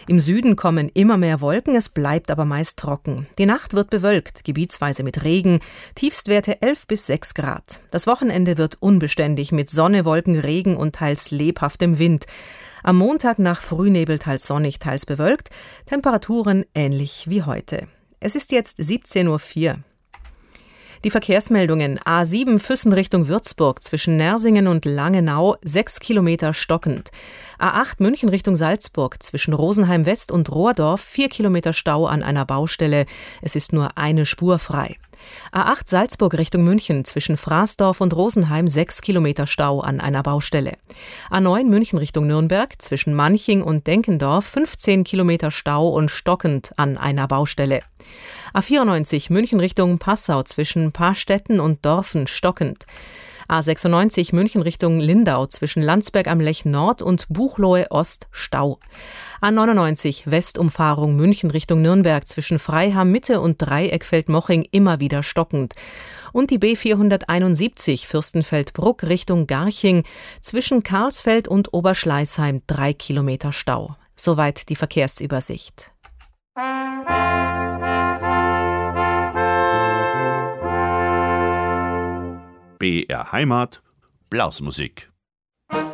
Im Süden kommen immer mehr Wolken, es bleibt aber meist trocken. Die Nacht wird bewölkt, gebietsweise mit Regen, Tiefstwerte 11 bis 6 Grad. Das Wochenende wird unbeständig mit Sonne, Wolken, Regen und teils lebhaftem Wind. Am Montag nach Frühnebel teils sonnig, teils bewölkt, Temperaturen ähnlich wie heute. Es ist jetzt 17:04 Uhr. Die Verkehrsmeldungen: A7 Füssen Richtung Würzburg zwischen Nersingen und Langenau 6 Kilometer stockend. A8 München Richtung Salzburg zwischen Rosenheim West und Rohrdorf 4 Kilometer Stau an einer Baustelle. Es ist nur eine Spur frei. A8 Salzburg Richtung München zwischen Fraßdorf und Rosenheim 6 Kilometer Stau an einer Baustelle. A9 München Richtung Nürnberg zwischen Manching und Denkendorf 15 Kilometer Stau und stockend an einer Baustelle. A94 München Richtung Passau zwischen Paarstetten und Dorfen stockend. A96 München Richtung Lindau zwischen Landsberg am Lech Nord und Buchloe Ost Stau. A99 Westumfahrung München Richtung Nürnberg zwischen Freiham Mitte und Dreieckfeld-Moching immer wieder stockend. Und die B471 Fürstenfeldbruck Richtung Garching zwischen Karlsfeld und Oberschleißheim 3 Kilometer Stau. Soweit die Verkehrsübersicht. BR Heimat, Blasmusik.